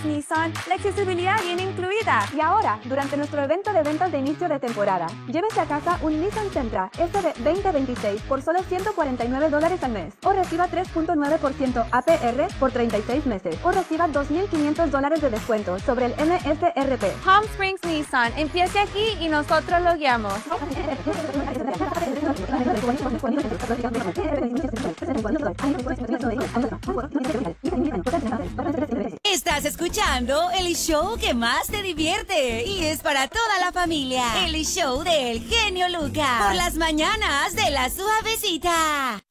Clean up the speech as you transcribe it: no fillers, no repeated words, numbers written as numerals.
Nissan, la accesibilidad viene incluida. Y ahora, durante nuestro evento de ventas de inicio de temporada, llévese a casa un Nissan Sentra SD 2026 por solo $149 al mes. O reciba 3.9% APR por 36 meses. O reciba $2,500 de descuento sobre el MSRP. Palm Springs Nissan, empiece aquí y nosotros lo guiamos. Estás escuchando el show que más te divierte y es para toda la familia. El show del genio Lucas. Por las mañanas de La Suavecita.